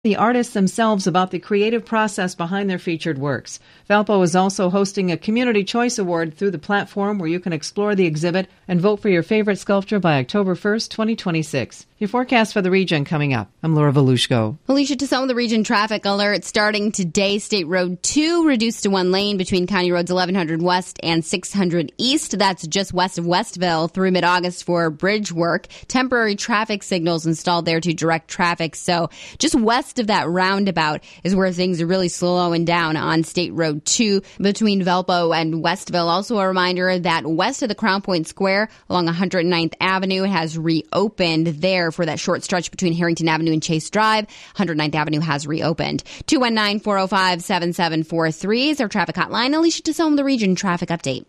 the artists themselves about the creative process behind their featured works. Valpo is also hosting a Community Choice Award through the platform where you can explore the exhibit and vote for your favorite sculpture by October 1st, 2026. Your forecast for the region coming up. I'm Laura Volushko. Alicia, to some of the region traffic alert starting today. State Road 2 reduced to one lane between County Roads 1100 West and 600 East. That's just west of Westville through mid-August for bridge work. Temporary traffic signals installed there to direct traffic. So just west of that roundabout is where things are really slowing down on State Road 2 between Valpo and Westville. Also a reminder that west of the Crown Point Square along 109th Avenue has reopened there for that short stretch between Harrington Avenue and Chase Drive. 109th Avenue has reopened. 219-405-7743 is our traffic hotline. Alicia Tassom, the region traffic update.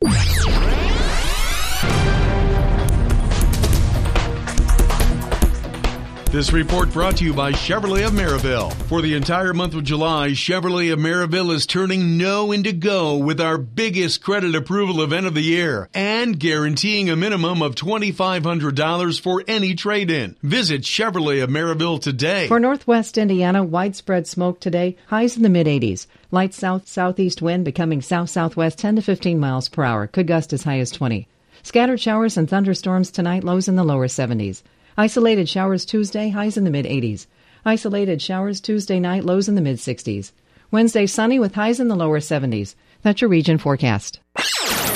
This report brought to you by Chevrolet of Maryville. For the entire month of July, Chevrolet of Maryville is turning no into go with our biggest credit approval event of the year and guaranteeing a minimum of $2,500 for any trade-in. Visit Chevrolet of Maryville today. For Northwest Indiana, widespread smoke today, highs in the mid-80s. Light south-southeast wind becoming south-southwest 10 to 15 miles per hour. Could gust as high as 20. Scattered showers and thunderstorms tonight, lows in the lower 70s. Isolated showers Tuesday, highs in the mid-80s. Isolated showers Tuesday night, lows in the mid-60s. Wednesday, sunny with highs in the lower 70s. That's your region forecast.